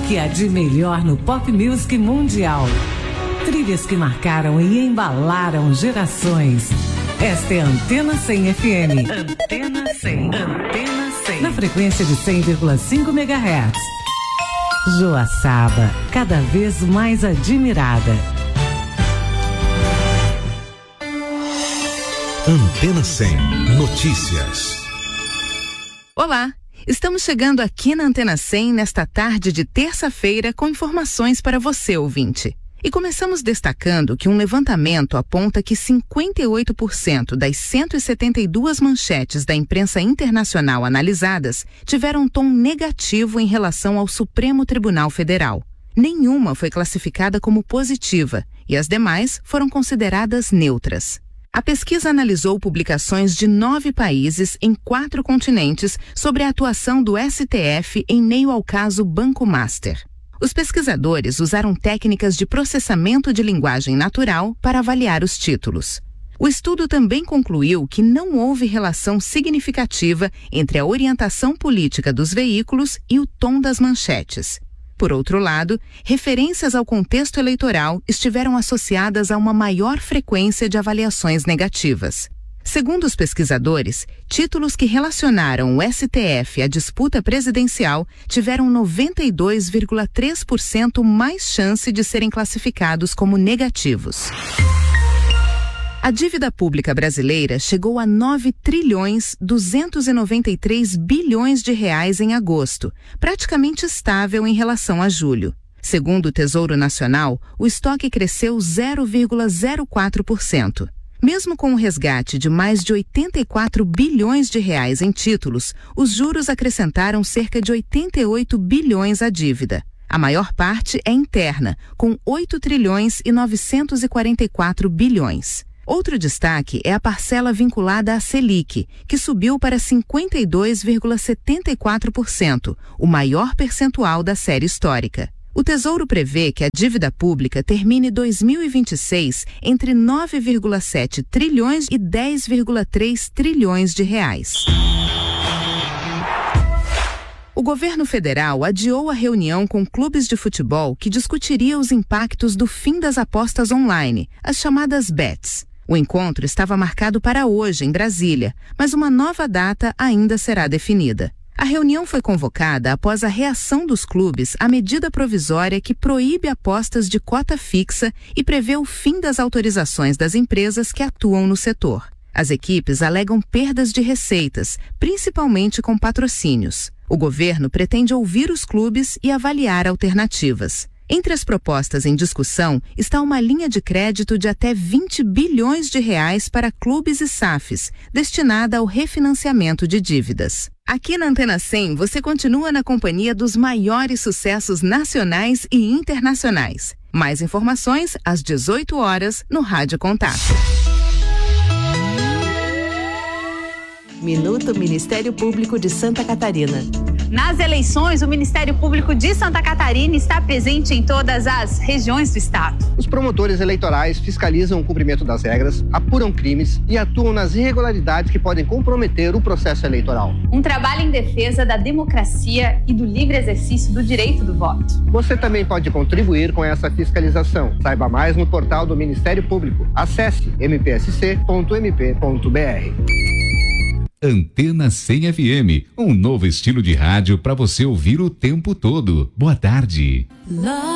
que há de melhor no pop music mundial. Trilhas que marcaram e embalaram gerações. Esta é a Antena 100 FM. Antena 100. Antena 100. Na frequência de 100,5 MHz. Joaçaba, cada vez mais admirada. Antena 100 Notícias. Olá, estamos chegando aqui na Antena 100 nesta tarde de terça-feira com informações para você, ouvinte. E começamos destacando que um levantamento aponta que 58% das 172 manchetes da imprensa internacional analisadas tiveram um tom negativo em relação ao Supremo Tribunal Federal. Nenhuma foi classificada como positiva e as demais foram consideradas neutras. A pesquisa analisou publicações de 9 países em 4 continentes sobre a atuação do STF em meio ao caso Banco Master. Os pesquisadores usaram técnicas de processamento de linguagem natural para avaliar os títulos. O estudo também concluiu que não houve relação significativa entre a orientação política dos veículos e o tom das manchetes. Por outro lado, referências ao contexto eleitoral estiveram associadas a uma maior frequência de avaliações negativas. Segundo os pesquisadores, títulos que relacionaram o STF à disputa presidencial tiveram 92,3% mais chance de serem classificados como negativos. A dívida pública brasileira chegou a 9,293 bilhões de reais em agosto, praticamente estável em relação a julho. Segundo o Tesouro Nacional, o estoque cresceu 0,04%. Mesmo com o resgate de mais de 84 bilhões de reais em títulos, os juros acrescentaram cerca de 88 bilhões à dívida. A maior parte é interna, com 8 trilhões e 944 bilhões. Outro destaque é a parcela vinculada à Selic, que subiu para 52,74%, o maior percentual da série histórica. O Tesouro prevê que a dívida pública termine 2026 entre 9,7 trilhões e 10,3 trilhões de reais. O governo federal adiou a reunião com clubes de futebol que discutiria os impactos do fim das apostas online, as chamadas bets. O encontro estava marcado para hoje, em Brasília, mas uma nova data ainda será definida. A reunião foi convocada após a reação dos clubes à medida provisória que proíbe apostas de cota fixa e prevê o fim das autorizações das empresas que atuam no setor. As equipes alegam perdas de receitas, principalmente com patrocínios. O governo pretende ouvir os clubes e avaliar alternativas. Entre as propostas em discussão está uma linha de crédito de até 20 bilhões de reais para clubes e SAFs, destinada ao refinanciamento de dívidas. Aqui na Antena 100, você continua na companhia dos maiores sucessos nacionais e internacionais. Mais informações às 18 horas no Rádio Contato. Minuto Ministério Público de Santa Catarina. Nas eleições, o Ministério Público de Santa Catarina está presente em todas as regiões do estado. Os promotores eleitorais fiscalizam o cumprimento das regras, apuram crimes e atuam nas irregularidades que podem comprometer o processo eleitoral. Um trabalho em defesa da democracia e do livre exercício do direito do voto. Você também pode contribuir com essa fiscalização. Saiba mais no portal do Ministério Público. Acesse mpsc.mp.br. Antena 100 FM, um novo estilo de rádio para você ouvir o tempo todo. Boa tarde.